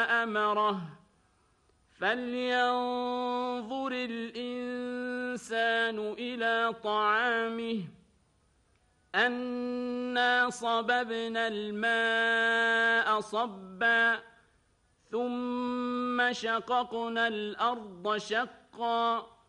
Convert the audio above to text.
أمره فلينظر الإنسان إلى طعامه أنا صببنا الماء صبا ثم شققنا الأرض شقا